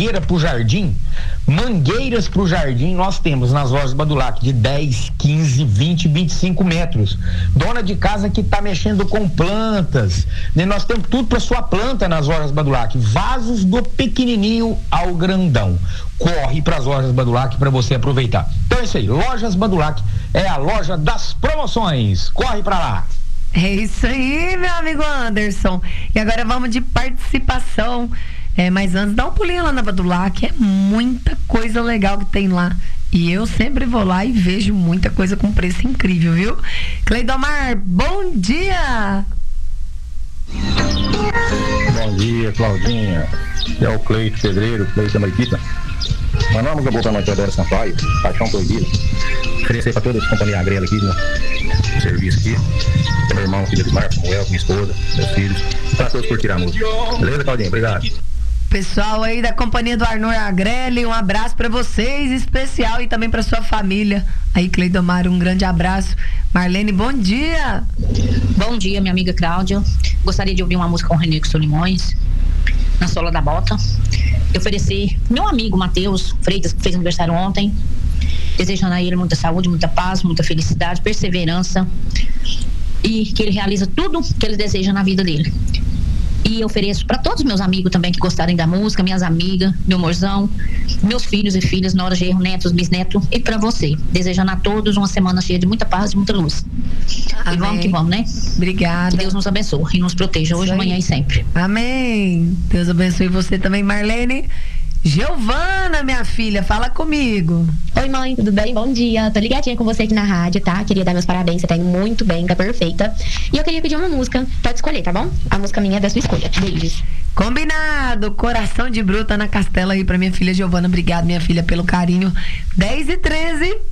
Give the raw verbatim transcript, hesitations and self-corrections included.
mangueira pro jardim, mangueiras pro jardim nós temos nas lojas Badulac de dez, quinze, vinte, vinte e cinco metros. Dona de casa que tá mexendo com plantas, né? Nós temos tudo para sua planta nas lojas Badulac, vasos do pequenininho ao grandão. Corre para as lojas Badulac para você aproveitar. Então é isso aí, Lojas Badulac é a loja das promoções. Corre para lá. É isso aí, meu amigo Anderson. E agora vamos de participação. É, mas antes, dá um pulinho lá na Badulac, é muita coisa legal que tem lá. E eu sempre vou lá e vejo muita coisa com preço incrível, viu? Cleidomar, bom dia! Bom dia, Claudinha. É o Cleito Pedreiro, Cleito da Mariquita. Mas não, boa pra nós, Teodoro Sampaio, Paixão Proibida. Oferecer pra toda essa companhia agrela aqui, no serviço aqui. Tem meu irmão, filho do Marcos, Samuel, minha esposa, meus filhos. Pra todos curtirem a música. Beleza, Claudinha? Obrigado. Pessoal aí da companhia do Arnor Agrelli, um abraço pra vocês, especial, e também pra sua família. Aí, Cleidomar, um grande abraço. Marlene, bom dia! Bom dia, minha amiga Cláudia. Gostaria de ouvir uma música com o René Solimões, Na Sola da Bota. E oferecer meu amigo Matheus Freitas, que fez aniversário ontem, desejando a ele muita saúde, muita paz, muita felicidade, perseverança, e que ele realiza tudo que ele deseja na vida dele. E ofereço para todos os meus amigos também que gostarem da música, minhas amigas, meu morzão, meus filhos e filhas, nora, genro, netos, bisnetos, e para você, desejando a todos uma semana cheia de muita paz e muita luz. Amém. E vamos que vamos, né? Obrigada. Que Deus nos abençoe e nos proteja hoje, amanhã e sempre. Amém. Deus abençoe você também, Marlene. Giovana, minha filha, fala comigo. Oi, mãe, tudo bem? Bom dia. Tô ligadinha com você aqui na rádio, tá? Queria dar meus parabéns, você tá indo muito bem, tá perfeita. E eu queria pedir uma música, pode escolher, tá bom? A música minha é da sua escolha. Beijos. Combinado. Coração de Bruta na Castela aí pra minha filha Giovana. Obrigado, minha filha, pelo carinho. dez e treze.